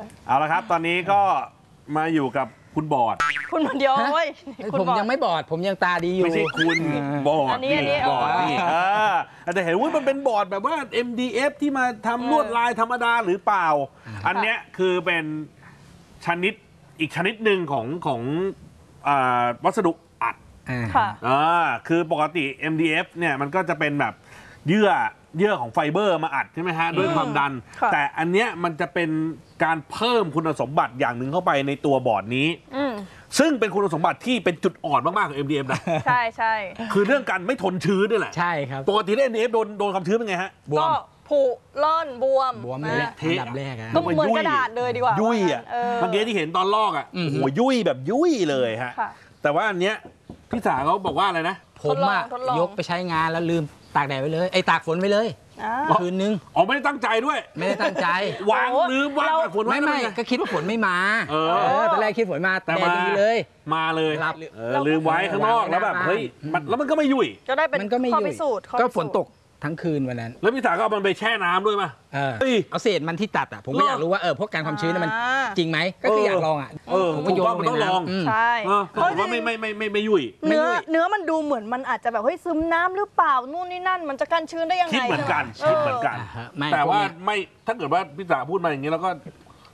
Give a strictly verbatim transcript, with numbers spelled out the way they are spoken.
เอาละครับตอนนี้ก็มาอยู่กับคุณบอดคุณคนเดียวเว้ยผมยังไม่บอดผมยังตาดีอยู่ไม่ใช่คุณบอดอันนี้อันนี้บอดนี่เออแต่เห็นว่ามันเป็นบอร์ดแบบว่า เอ็ม ดี เอฟ ที่มาทำลวดลายธรรมดาหรือเปล่าอันเนี้ยคือเป็นชนิดอีกชนิดหนึ่งของของวัสดุอัดค่ะอ่าคือปกติ เอ็ม ดี เอฟ เนี่ยมันก็จะเป็นแบบเยื่อเยื่อของไฟเบอร์มาอัดใช่ไหมฮะด้วยความดันแต่อันเนี้ยมันจะเป็นการเพิ่มคุณสมบัติอย่างหนึ่งเข้าไปในตัวบอร์ดนี้ซึ่งเป็นคุณสมบัติที่เป็นจุดอ่อนมากๆของ เอ็ม ดี เอฟ นะใช่ใช่คือเรื่องการไม่ทนชื้นนี่แหละใช่ครับปกติ เอ็ม ดี เอฟ โดนโดนความชื้นเป็นไงฮะบวมผุร่อนบวมบวมเลยอันดับแรกก็เหมือนกระดาษเลยดีกว่ายุ่ยอ่ะเมื่อกี้ที่เห็นตอนลอกอ่ะโอ้โหยุ่ยแบบยุ่ยเลยฮะแต่ว่าอันเนี้ยพี่สาเขาบอกว่าอะไรนะผมอะยกไปใช้งานแล้วลืมตากแดดไว้เลยไอ้ตากฝนไว้เลยคืนนึงอ๋อไม่ได้ตั้งใจด้วยไม่ได้ตั้งใจวางลืมวางตากฝนไว้ไม่ไม่ก็คิดว่าฝนไม่มาเออตอนแรกคิดฝนมาแต่มาเลยมาเลยลืมไว้ข้างนอกแล้วแบบเฮ้ยแล้วมันก็ไม่ยุ่ยจะได้เป็นข้อพิสูจน์ก็ฝนตกทั้งคืนวันนั้นแล้วพี่สาก็เอามันไปแช่น้ำด้วยป่ะเออเอาเศษมันที่ตัดอ่ะผมก็อยากรู้ว่าเออพวกการความชื้นมันจริงไหมก็คืออยากลองอ่ะเออผมก็โยนมันต้องลองใช่เพราะว่าไม่ไม่ไม่ไม่ไม่ยุ่ยเนื้อเนื้อมันดูเหมือนมันอาจจะแบบเฮ้ยซึมน้ำหรือเปล่านู่นนี่นั่นมันจะกันชื้นได้ยังไงคิดเหมือนกันคิดเหมือนกันแต่ว่าไม่ถ้าเกิดว่าพี่สาพูดมาอย่างนี้แล้วก็